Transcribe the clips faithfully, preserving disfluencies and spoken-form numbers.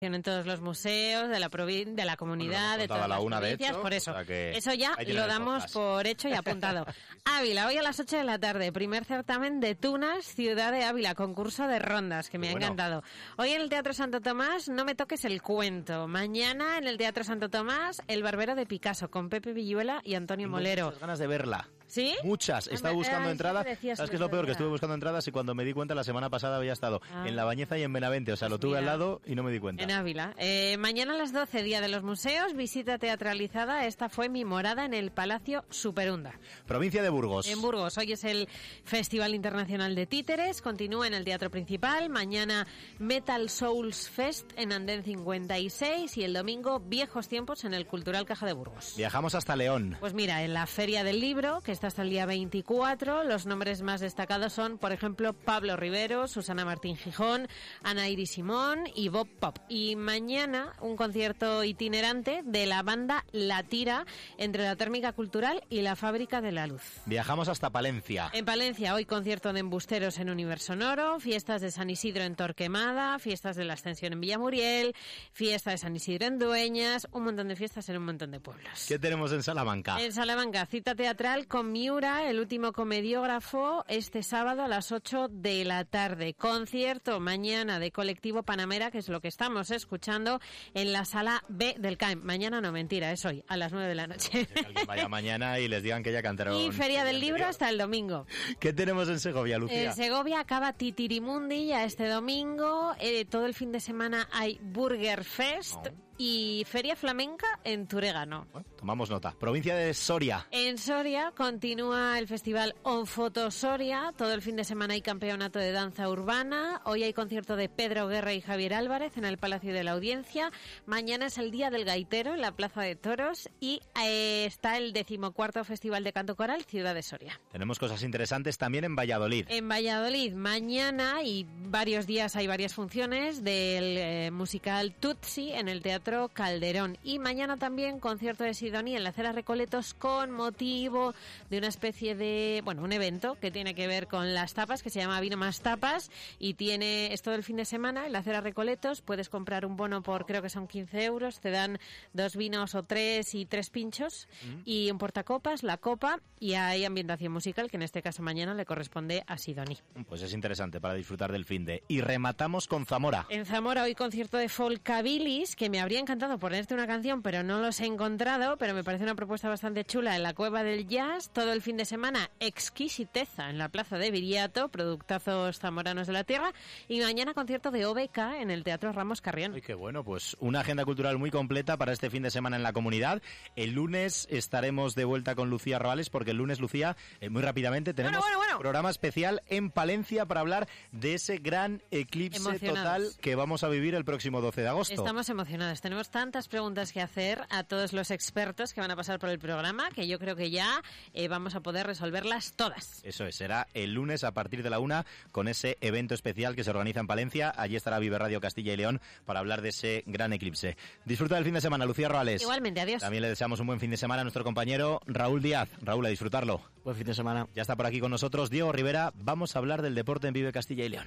en todos los museos de la provin- de la comunidad, bueno, de todas la las una, provincias, de hecho, por eso. O sea que eso ya lo damos por hecho y apuntado. Ávila, hoy a las ocho de la tarde, primer certamen de Tunas, Ciudad de Ávila, concurso de rondas, que me Qué ha bueno. encantado. Hoy en el Teatro Santo Tomás, No me toques el cuento. Mañana en el Teatro Santo Tomás, El barbero de Picasso, con Pepe Villuela y Antonio Tengo Molero. Muchas ganas de verla. ¿Sí? Muchas. Estaba buscando Ay, entradas. Sí ¿Sabes qué es lo peor? Que estuve buscando entradas y cuando me di cuenta la semana pasada había estado ah. en La Bañeza y en Benavente. O sea, pues lo tuve mira, al lado y no me di cuenta. En Ávila. Eh, mañana a las doce, Día de los Museos, visita teatralizada. Esta fue mi morada en el Palacio Superunda. Provincia de Burgos. En Burgos. Hoy es el Festival Internacional de Títeres. Continúa en el Teatro Principal. Mañana Metal Souls Fest en Andén cincuenta y seis. Y el domingo Viejos Tiempos en el Cultural Caja de Burgos. Viajamos hasta León. Pues mira, en la Feria del Libro, que está hasta el día veinticuatro, los nombres más destacados son, por ejemplo, Pablo Rivero, Susana Martín Gijón, Ana Iris Simón y Bob Pop. Y mañana un concierto itinerante de la banda La Tira entre la Térmica Cultural y la Fábrica de la Luz. Viajamos hasta Palencia. En Palencia hoy concierto de embusteros en Universo Sonoro, fiestas de San Isidro en Torquemada, fiestas de la Ascensión en Villamuriel, fiesta de San Isidro en Dueñas, un montón de fiestas en un montón de pueblos. ¿Qué tenemos en Salamanca? En Salamanca, cita teatral con Miura, el último comediógrafo, este sábado a las ocho de la tarde. Concierto mañana de Colectivo Panamera, que es lo que estamos escuchando, en la sala B del C A E M. Mañana no, mentira, es hoy, a las nueve de la noche. Que alguien vaya mañana y les digan que ya cantaron. Y Feria del Libro hasta el domingo. ¿Qué tenemos en Segovia, Lucía? En Segovia acaba Titirimundi ya este domingo. Eh, todo el fin de semana hay Burger Fest. No. Y Feria Flamenca en Turégano. Bueno, tomamos nota. Provincia de Soria. En Soria continúa el festival On Foto Soria. Todo el fin de semana hay campeonato de danza urbana. Hoy hay concierto de Pedro Guerra y Javier Álvarez en el Palacio de la Audiencia. Mañana es el Día del Gaitero en la Plaza de Toros. Y eh, está el decimocuarto Festival de Canto Coral Ciudad de Soria. Tenemos cosas interesantes también en Valladolid. En Valladolid mañana y varios días hay varias funciones del eh, musical Tutsi en el Teatro Calderón. Y mañana también concierto de Sidoní en la Acera Recoletos con motivo de una especie de, bueno, un evento que tiene que ver con las tapas, que se llama Vino Más Tapas, y tiene, es todo el fin de semana en la Acera Recoletos. Puedes comprar un bono por, creo que son quince euros, te dan dos vinos o tres y tres pinchos mm. y un portacopas, la copa, y hay ambientación musical, que en este caso mañana le corresponde a Sidoní. Pues es interesante para disfrutar del finde. Y rematamos con Zamora. En Zamora hoy concierto de Folkabilis, que me habría encantado ponerte una canción, pero no los he encontrado, pero me parece una propuesta bastante chula en la Cueva del Jazz. Todo el fin de semana, Exquisiteza en la Plaza de Viriato, productazos zamoranos de la tierra. Y mañana concierto de O B K en el Teatro Ramos Carrión. Ay, qué bueno, pues una agenda cultural muy completa para este fin de semana en la comunidad. El lunes estaremos de vuelta con Lucía Roales, porque el lunes, Lucía, eh, muy rápidamente tenemos bueno, bueno, bueno. programa especial en Palencia para hablar de ese gran eclipse total que vamos a vivir el próximo doce de agosto. Estamos emocionados, tenemos tantas preguntas que hacer a todos los expertos que van a pasar por el programa, que yo creo que ya eh, vamos a poder resolverlas todas. Eso es, será el lunes a partir de la una con ese evento especial que se organiza en Palencia. Allí estará Vive Radio Castilla y León para hablar de ese gran eclipse. Disfruta del fin de semana, Lucía Roales. Igualmente, adiós. También le deseamos un buen fin de semana a nuestro compañero Raúl Díaz. Raúl, a disfrutarlo. Buen fin de semana. Ya está por aquí con nosotros Diego Rivera. Vamos a hablar del deporte en Vive Castilla y León.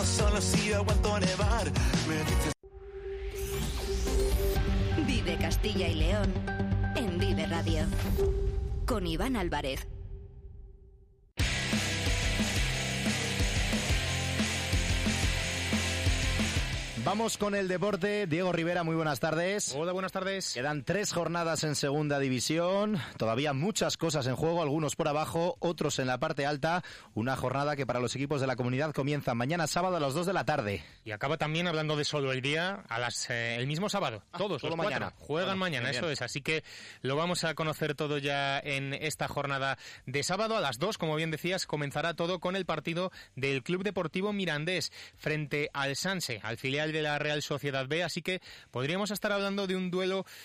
Vive Castilla y León en Vive Radio con Iván Álvarez. Vamos con el deporte. Diego Rivera, muy buenas tardes. Hola, buenas tardes. Quedan tres jornadas en segunda división. Todavía muchas cosas en juego, algunos por abajo, otros en la parte alta. Una jornada que para los equipos de la comunidad comienza mañana sábado a las dos de la tarde. Y acaba también, hablando de solo el día, a las eh, el mismo sábado. Ah, Todos los mañana. cuatro juegan bueno, mañana, eso es. Así que lo vamos a conocer todo ya en esta jornada de sábado. A las dos, como bien decías, comenzará todo con el partido del Club Deportivo Mirandés frente al Sanse, al filial de la Real Sociedad B. Así que podríamos estar hablando de un duelo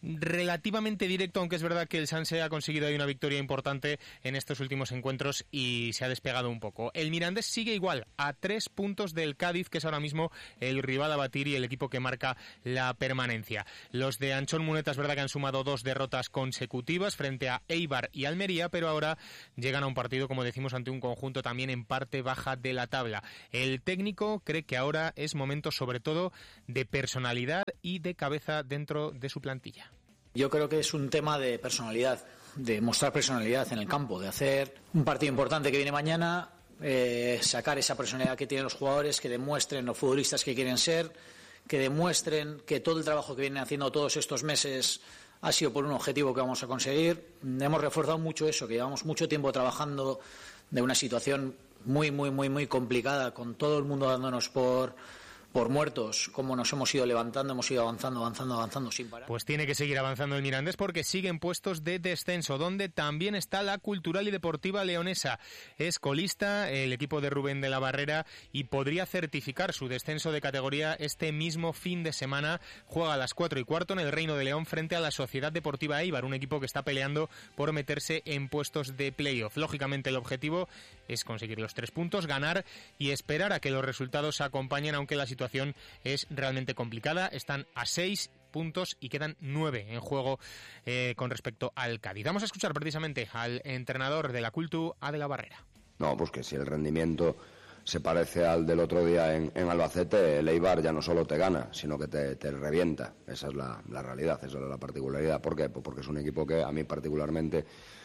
relativamente directo, aunque es verdad que el Sanse ha conseguido ahí una victoria importante en estos últimos encuentros y se ha despegado un poco. El Mirandés sigue igual, a tres puntos del Cádiz, que es ahora mismo el rival a batir y el equipo que marca la permanencia. Los de Anchón Muneta es verdad que han sumado dos derrotas consecutivas frente a Eibar y Almería, pero ahora llegan a un partido, como decimos, ante un conjunto también en parte baja de la tabla. El técnico cree que ahora es momento sobre todo de personalidad y de cabeza dentro de su plantilla. Yo creo que es un tema de personalidad, de mostrar personalidad en el campo, de hacer un partido importante que viene mañana, eh, sacar esa personalidad que tienen los jugadores, que demuestren los futbolistas que quieren ser, que demuestren que todo el trabajo que vienen haciendo todos estos meses ha sido por un objetivo que vamos a conseguir. Hemos reforzado mucho eso, que llevamos mucho tiempo trabajando de una situación muy, muy, muy, muy complicada, con todo el mundo dándonos por... por muertos, como nos hemos ido levantando, hemos ido avanzando, avanzando, avanzando sin parar. Pues tiene que seguir avanzando el Mirandés porque sigue en puestos de descenso, donde también está la Cultural y Deportiva Leonesa. Es colista el equipo de Rubén de la Barrera y podría certificar su descenso de categoría este mismo fin de semana. Juega a las cuatro y cuarto en el Reino de León frente a la Sociedad Deportiva Eibar, un equipo que está peleando por meterse en puestos de playoff. Lógicamente el objetivo es conseguir los tres puntos, ganar y esperar a que los resultados acompañen, aunque la situación es realmente complicada. Están a seis puntos y quedan nueve en juego eh, con respecto al Cádiz. Vamos a escuchar precisamente al entrenador de la Cultu, a de la Barrera. No, pues que si el rendimiento se parece al del otro día en, en Albacete, el Eibar ya no solo te gana, sino que te, te revienta. Esa es la, la realidad, esa es la particularidad. ¿Por qué? Pues porque es un equipo que a mí particularmente...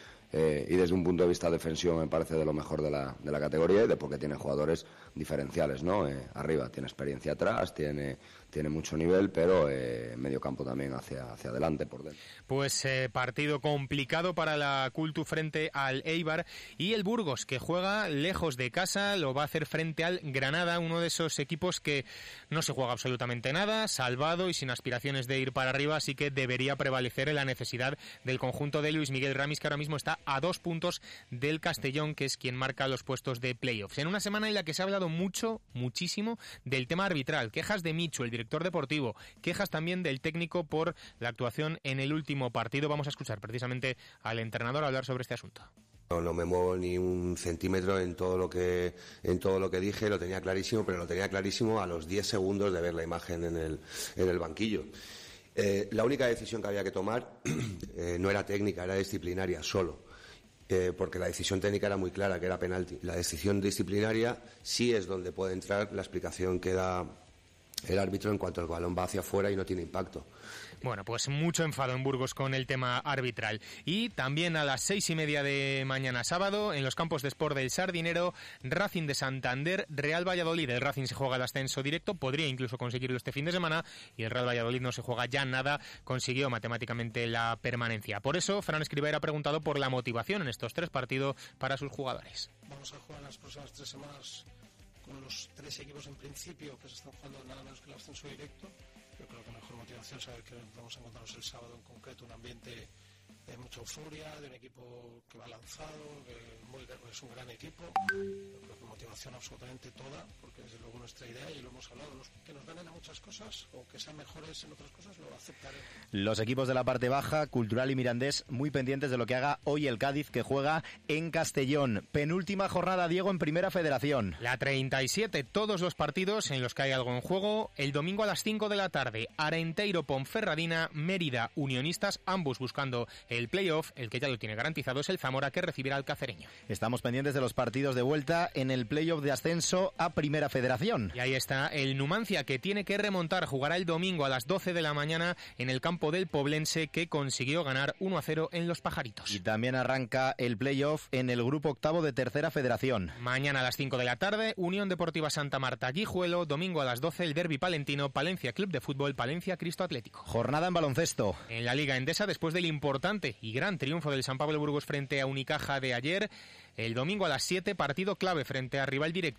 Eh, y desde un punto de vista defensivo me parece de lo mejor de la, de la categoría y de porque tiene jugadores diferenciales, ¿no? Eh, arriba tiene experiencia atrás, tiene, tiene mucho nivel, pero eh, medio campo también hacia, hacia adelante, por dentro. Pues eh, partido complicado para la Cultu frente al Eibar, y el Burgos, que juega lejos de casa, lo va a hacer frente al Granada, uno de esos equipos que no se juega absolutamente nada, salvado y sin aspiraciones de ir para arriba, así que debería prevalecer la necesidad del conjunto de Luis Miguel Ramis, que ahora mismo está a dos puntos del Castellón, que es quien marca los puestos de playoffs. En una semana en la que se ha hablado mucho, muchísimo, del tema arbitral, quejas de Michu, el director deportivo, quejas también del técnico por la actuación en el último partido. Vamos a escuchar precisamente al entrenador hablar sobre este asunto. No, no me muevo ni un centímetro en todo lo que en todo lo que dije, lo tenía clarísimo, pero lo tenía clarísimo a los diez segundos de ver la imagen en el, en el banquillo. Eh, la única decisión que había que tomar eh, no era técnica, era disciplinaria solo. Eh, porque la decisión técnica era muy clara, que era penalti. La decisión disciplinaria sí es donde puede entrar la explicación que da el árbitro en cuanto el balón va hacia afuera y no tiene impacto. Bueno, pues mucho enfado en Burgos con el tema arbitral. Y también a las seis y media de mañana sábado, en los campos de Sport del Sardinero, Racing de Santander, Real Valladolid. El Racing se juega el ascenso directo, podría incluso conseguirlo este fin de semana, y el Real Valladolid no se juega ya nada, consiguió matemáticamente la permanencia. Por eso, Fran Escribá ha preguntado por la motivación en estos tres partidos para sus jugadores. Vamos a jugar las próximas tres semanas con los tres equipos en principio que se están jugando nada menos que el ascenso directo. Yo creo que la mejor motivación es saber que vamos a encontrarnos el sábado en concreto un ambiente de mucha euforia, de un equipo que va lanzado, que muy, es un gran equipo. Yo creo que motivación absolutamente toda, porque desde luego nuestra idea, y lo hemos hablado, los que nos ganen a muchas cosas o que sean mejores en otras cosas, lo aceptaremos. Los equipos de la parte baja, Cultural y Mirandés, muy pendientes de lo que haga hoy el Cádiz, que juega en Castellón. Penúltima jornada, Diego, en Primera Federación. La treinta y siete, todos los partidos en los que hay algo en juego. El domingo a las cinco de la tarde, Arenteiro, Ponferradina, Mérida, Unionistas, ambos buscando el playoff. El que ya lo tiene garantizado es el Zamora, que recibirá al Cacereño. Estamos pendientes de los partidos de vuelta en el playoff de ascenso a Primera Federación. Y ahí está el Numancia, que tiene que remontar. Jugará el domingo a las doce de la mañana en el campo del Poblense, que consiguió ganar uno a cero en Los Pajaritos. Y también arranca el playoff en el grupo octavo de Tercera Federación. Mañana a las cinco de la tarde, Unión Deportiva Santa Marta, Guijuelo. Domingo a las doce, el derbi palentino, Palencia Club de Fútbol, Palencia Cristo Atlético. Jornada en baloncesto. En la Liga Endesa, después del importante y gran triunfo del San Pablo Burgos frente a Unicaja de ayer, el domingo a las siete, partido clave frente a rival directo.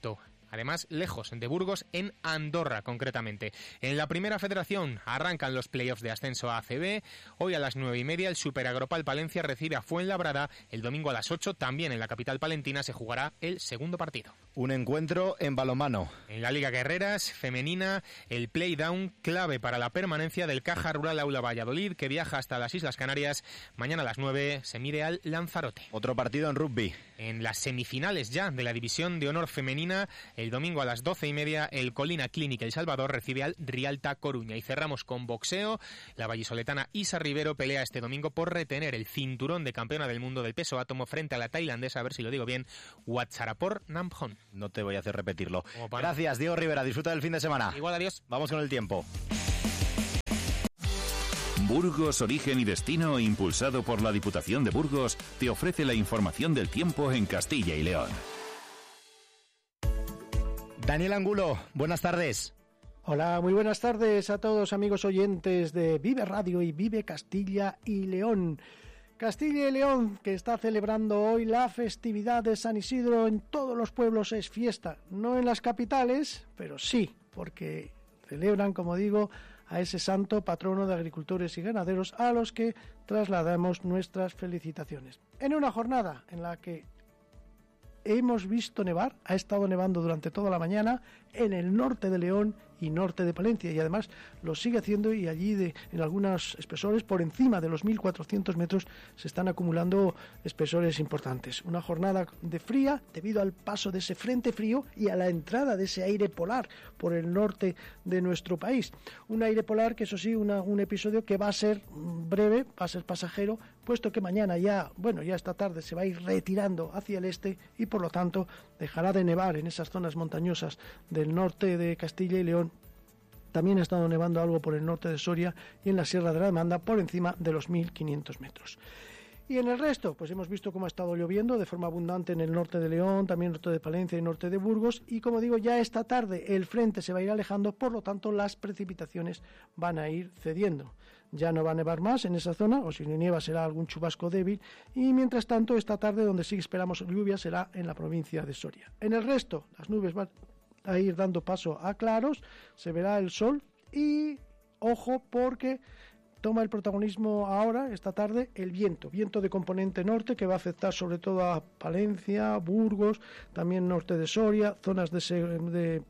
además lejos de Burgos, en Andorra concretamente. En la Primera Federación arrancan los playoffs de ascenso a A C B. Hoy a las nueve y media el Superagropal Palencia recibe a Fuenlabrada. El domingo a las ocho, también en la capital palentina, se jugará el segundo partido. Un encuentro en balonmano. En la Liga Guerreras femenina, el playdown clave para la permanencia del Caja Rural Aula Valladolid, que viaja hasta las Islas Canarias. Mañana a las nueve se mide al Lanzarote. Otro partido en rugby. En las semifinales ya de la División de Honor femenina, el domingo a las doce y media, el Colina Clínica El Salvador recibe al Rialta Coruña. Y cerramos con boxeo. La vallisoletana Isa Rivero pelea este domingo por retener el cinturón de campeona del mundo del peso átomo frente a la tailandesa, a ver si lo digo bien, Watcharapor Namphon. No te voy a hacer repetirlo. Gracias, Diego Rivera. Disfruta del fin de semana. Igual, adiós. Vamos con el tiempo. Burgos, Origen y Destino, impulsado por la Diputación de Burgos, te ofrece la información del tiempo en Castilla y León. Daniel Angulo, buenas tardes. Hola, muy buenas tardes a todos amigos oyentes de Vive Radio y Vive Castilla y León. Castilla y León, que está celebrando hoy la festividad de San Isidro, en todos los pueblos es fiesta, no en las capitales, pero sí, porque celebran, como digo, a ese santo patrono de agricultores y ganaderos, a los que trasladamos nuestras felicitaciones. En una jornada en la que hemos visto nevar, ha estado nevando durante toda la mañana en el norte de León y norte de Palencia, y además lo sigue haciendo, y allí de, en algunos espesores por encima de los mil cuatrocientos metros se están acumulando espesores importantes. Una jornada de fría debido al paso de ese frente frío y a la entrada de ese aire polar por el norte de nuestro país. Un aire polar que, eso sí, una, un episodio que va a ser breve, va a ser pasajero, puesto que mañana ya, bueno, ya esta tarde se va a ir retirando hacia el este y por lo tanto dejará de nevar en esas zonas montañosas del norte de Castilla y León. También ha estado nevando algo por el norte de Soria y en la Sierra de la Demanda por encima de los mil quinientos metros. Y en el resto, pues hemos visto cómo ha estado lloviendo de forma abundante en el norte de León, también norte de Palencia y norte de Burgos, y como digo, ya esta tarde el frente se va a ir alejando, por lo tanto las precipitaciones van a ir cediendo. Ya no va a nevar más en esa zona, o si no nieva será algún chubasco débil, y mientras tanto esta tarde donde sí esperamos lluvia será en la provincia de Soria. En el resto, las nubes van a ir dando paso a claros, se verá el sol y ojo porque toma el protagonismo ahora, esta tarde, el viento, viento de componente norte que va a afectar sobre todo a Palencia, Burgos, también norte de Soria, zonas de, Se- de,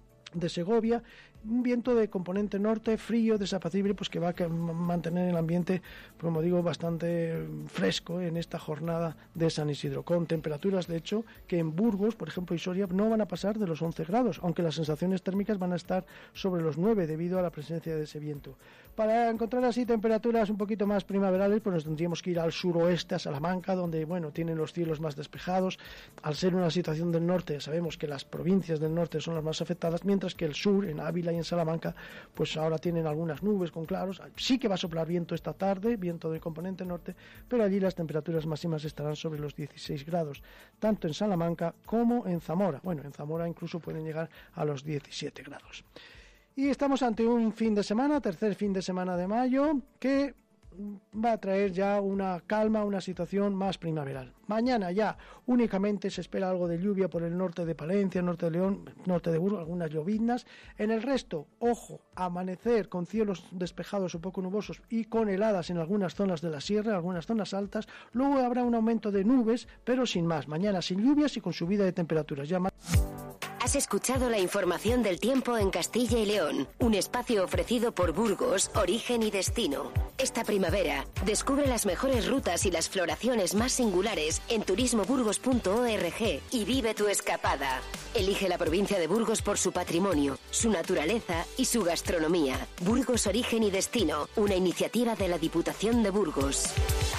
de Segovia. Un viento de componente norte, frío, desapacible, pues que va a mantener el ambiente, como digo, bastante fresco en esta jornada de San Isidro, con temperaturas, de hecho, que en Burgos, por ejemplo, y Soria, no van a pasar de los once grados, aunque las sensaciones térmicas van a estar sobre los nueve debido a la presencia de ese viento. Para encontrar así temperaturas un poquito más primaverales, pues nos tendríamos que ir al suroeste, a Salamanca, donde, bueno, tienen los cielos más despejados. Al ser una situación del norte, sabemos que las provincias del norte son las más afectadas, mientras que el sur, en Ávila y en Salamanca, pues ahora tienen algunas nubes con claros. Sí que va a soplar viento esta tarde, viento de componente norte, pero allí las temperaturas máximas estarán sobre los dieciséis grados, tanto en Salamanca como en Zamora. Bueno, en Zamora incluso pueden llegar a los diecisiete grados. Y estamos ante un fin de semana, tercer fin de semana de mayo, que va a traer ya una calma, una situación más primaveral. Mañana ya únicamente se espera algo de lluvia por el norte de Palencia, norte de León, norte de Burgos, algunas lloviznas. En el resto, ojo, amanecer con cielos despejados o poco nubosos y con heladas en algunas zonas de la sierra, algunas zonas altas. Luego habrá un aumento de nubes, pero sin más. Mañana sin lluvias y con subida de temperaturas. Ya más... Has escuchado la información del tiempo en Castilla y León, un espacio ofrecido por Burgos, Origen y Destino. Esta primavera, descubre las mejores rutas y las floraciones más singulares en turismo burgos punto org y vive tu escapada. Elige la provincia de Burgos por su patrimonio, su naturaleza y su gastronomía. Burgos, Origen y Destino, una iniciativa de la Diputación de Burgos.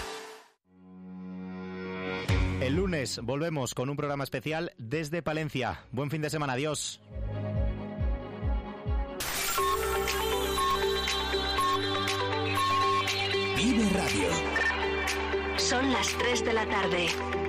El lunes volvemos con un programa especial desde Palencia. Buen fin de semana, adiós. Vive Radio. Son las tres de la tarde.